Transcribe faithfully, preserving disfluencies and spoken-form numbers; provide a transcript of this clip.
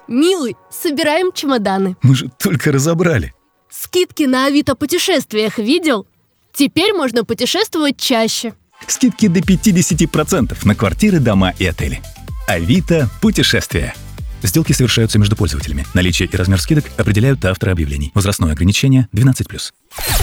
Милый, собираем чемоданы. Мы же только разобрали. Скидки на Авито путешествиях видел? Теперь можно путешествовать чаще. Скидки до пятьдесят процентов на квартиры, дома и отели. Авито путешествия. Сделки совершаются между пользователями. Наличие и размер скидок определяют авторы объявлений. Возрастное ограничение двенадцать плюс.